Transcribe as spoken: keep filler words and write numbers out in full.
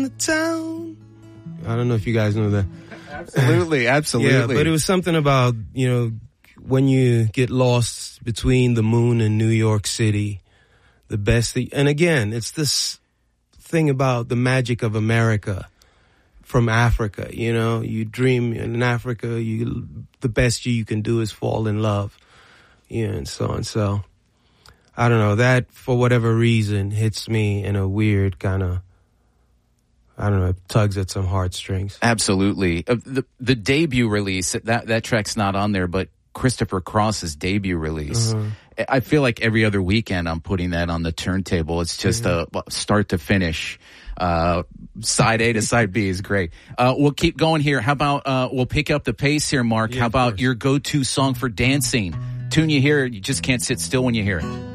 the town. I don't know if you guys know that. Absolutely, absolutely. Yeah, but it was something about, you know, when you get lost between the moon and New York City, the best thing. And again, it's this thing about the magic of America from Africa. You know, you dream in Africa, you the best you can do is fall in love. Yeah, and so on. So, I don't know, that for whatever reason hits me in a weird kind of, I don't know, it tugs at some heartstrings. Absolutely. Uh, the the debut release, that, that track's not on there, but Christopher Cross's debut release. Uh-huh. I feel like every other weekend I'm putting that on the turntable. It's just mm-hmm. a start to finish. Uh, side A to side B is great. Uh, we'll keep going here. How about, uh, we'll pick up the pace here, Mark. Yeah, How about your go-to song for dancing? Tune you hear it, you just can't sit still when you hear it.